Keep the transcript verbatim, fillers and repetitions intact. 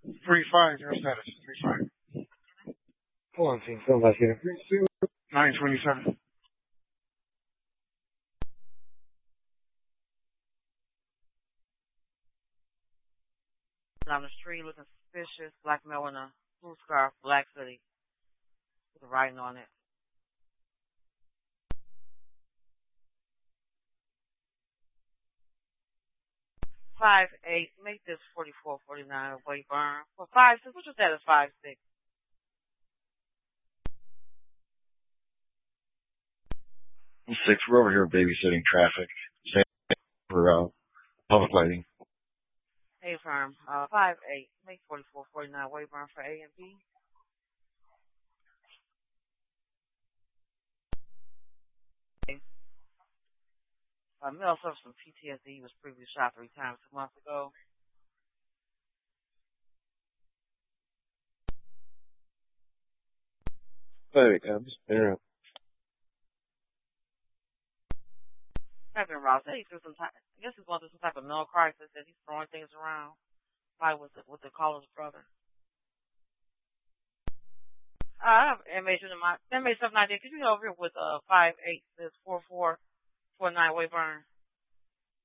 Three five. Your status. Three five. Hold on, team. Come back here. Nine twenty seven. Down the street looking suspicious. Black male in a blue scarf, black hoodie, with a writing on it. Five eight. Make this forty four forty nine. Wayburn. For five six. What's your status? Five six. Six. We're over here babysitting traffic for uh, public lighting. A firm. Uh, five eight. Make forty four forty nine. Wayburn for A and B. Uh, male suffers from P T S D. He was previously shot three times two months ago. Hey, I'm just interrupt. Kevin Ross said he threw some type. I guess he's going through some type of mental crisis. That he's throwing things around. Probably with the, with the caller's brother. Uh, I have inmate in my inmate seven ninety. Could you go over here with uh five eight this four four four nine Wayburn?